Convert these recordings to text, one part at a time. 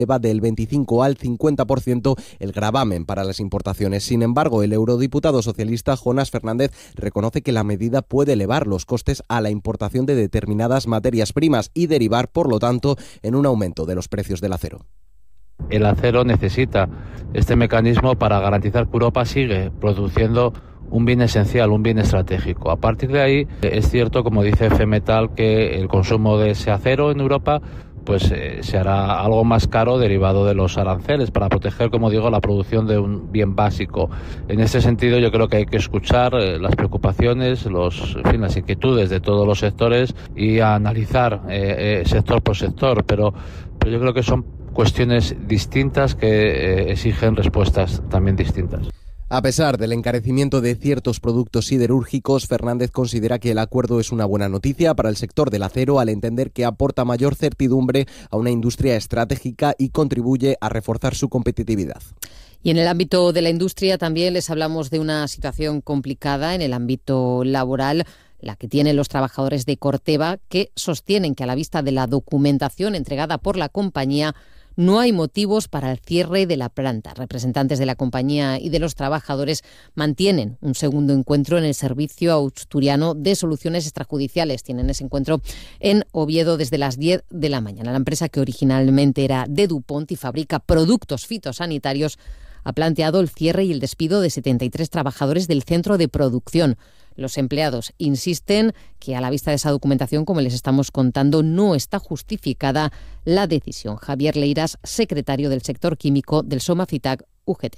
eleva del 25 al 50% el gravamen para las importaciones. Sin embargo, el eurodiputado socialista Jonás Fernández reconoce que la medida puede elevar los costes a la importación de determinadas materias primas y derivar, por lo tanto, en un aumento de los precios del acero. El acero necesita este mecanismo para garantizar que Europa sigue produciendo un bien esencial, un bien estratégico. A partir de ahí, es cierto, como dice FEMetal, que el consumo de ese acero en Europa se hará algo más caro derivado de los aranceles para proteger, como digo, la producción de un bien básico. En ese sentido, yo creo que hay que escuchar las preocupaciones, las inquietudes de todos los sectores y analizar sector por sector, pero yo creo que son cuestiones distintas que exigen respuestas también distintas. A pesar del encarecimiento de ciertos productos siderúrgicos, Fernández considera que el acuerdo es una buena noticia para el sector del acero al entender que aporta mayor certidumbre a una industria estratégica y contribuye a reforzar su competitividad. Y en el ámbito de la industria también les hablamos de una situación complicada en el ámbito laboral, la que tienen los trabajadores de Corteva, que sostienen que a la vista de la documentación entregada por la compañía no hay motivos para el cierre de la planta. Representantes de la compañía y de los trabajadores mantienen un segundo encuentro en el Servicio Asturiano de Soluciones Extrajudiciales. Tienen ese encuentro en Oviedo desde las 10 de la mañana. La empresa, que originalmente era de DuPont y fabrica productos fitosanitarios, ha planteado el cierre y el despido de 73 trabajadores del centro de producción. Los empleados insisten que a la vista de esa documentación, como les estamos contando, no está justificada la decisión. Javier Leiras, secretario del sector químico del Somafitac UGT.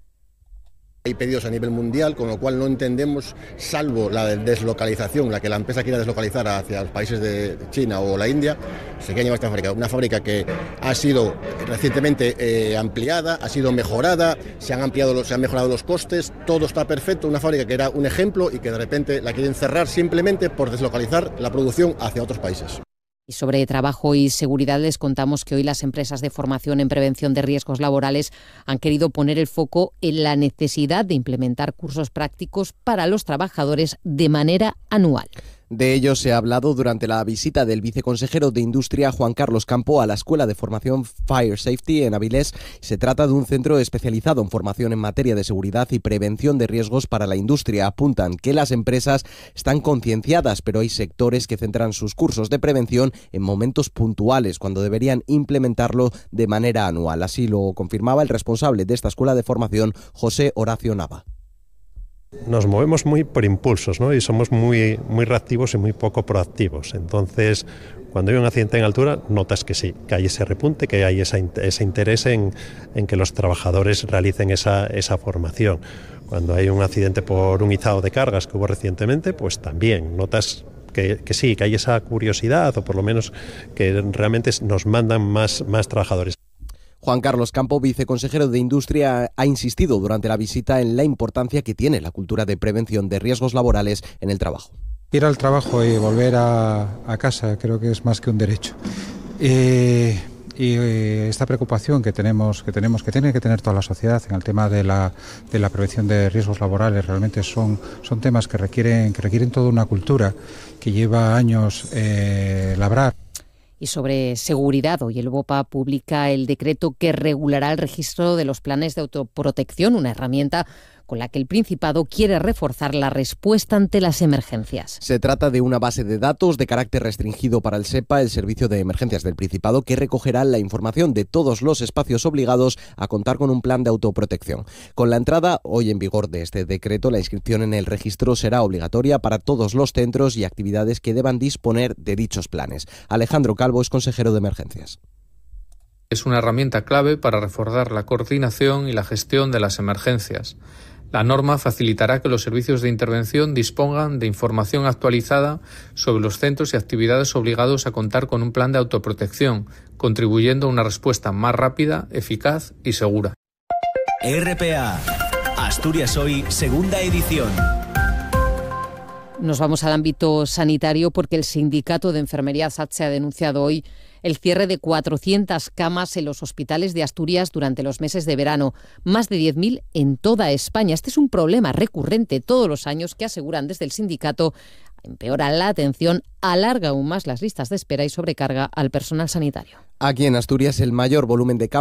Hay pedidos a nivel mundial, con lo cual no entendemos, salvo la deslocalización, la que la empresa quiera deslocalizar hacia los países de China o la India, se quiere llevar esta fábrica. Una fábrica que ha sido recientemente ampliada, ha sido mejorada, se han mejorado los costes, todo está perfecto. Una fábrica que era un ejemplo y que de repente la quieren cerrar simplemente por deslocalizar la producción hacia otros países. Y sobre trabajo y seguridad les contamos que hoy las empresas de formación en prevención de riesgos laborales han querido poner el foco en la necesidad de implementar cursos prácticos para los trabajadores de manera anual. De ello se ha hablado durante la visita del viceconsejero de Industria, Juan Carlos Campo, a la Escuela de Formación Fire Safety en Avilés. Se trata de un centro especializado en formación en materia de seguridad y prevención de riesgos para la industria. Apuntan que las empresas están concienciadas, pero hay sectores que centran sus cursos de prevención en momentos puntuales, cuando deberían implementarlo de manera anual. Así lo confirmaba el responsable de esta Escuela de Formación, José Horacio Nava. Nos movemos muy por impulsos, ¿no? Y somos muy reactivos y muy poco proactivos. Entonces, cuando hay un accidente en altura, notas que sí, que hay ese repunte, que hay ese interés en que los trabajadores realicen esa formación. Cuando hay un accidente por un izado de cargas que hubo recientemente, pues también notas que sí, que hay esa curiosidad, o por lo menos que realmente nos mandan más trabajadores. Juan Carlos Campo, viceconsejero de Industria, ha insistido durante la visita en la importancia que tiene la cultura de prevención de riesgos laborales en el trabajo. Ir al trabajo y volver a casa creo que es más que un derecho. Y esta preocupación que tiene que tener toda la sociedad en el tema de la prevención de riesgos laborales realmente son temas que requieren toda una cultura que lleva años labrar. Y sobre seguridad, hoy el BOPA publica el decreto que regulará el registro de los planes de autoprotección, una herramienta con la que el Principado quiere reforzar la respuesta ante las emergencias. Se trata de una base de datos de carácter restringido para el SEPA, el Servicio de Emergencias del Principado, que recogerá la información de todos los espacios obligados a contar con un plan de autoprotección. Con la entrada hoy en vigor de este decreto, la inscripción en el registro será obligatoria para todos los centros y actividades que deban disponer de dichos planes. Alejandro Calvo es consejero de Emergencias. Es una herramienta clave para reforzar la coordinación y la gestión de las emergencias. La norma facilitará que los servicios de intervención dispongan de información actualizada sobre los centros y actividades obligados a contar con un plan de autoprotección, contribuyendo a una respuesta más rápida, eficaz y segura. RPA, Asturias Hoy, segunda edición. Nos vamos al ámbito sanitario porque el Sindicato de Enfermería SATSE ha denunciado hoy el cierre de 400 camas en los hospitales de Asturias durante los meses de verano, más de 10.000 en toda España. Este es un problema recurrente todos los años que, aseguran desde el sindicato, empeora la atención, alarga aún más las listas de espera y sobrecarga al personal sanitario. Aquí en Asturias el mayor volumen de camas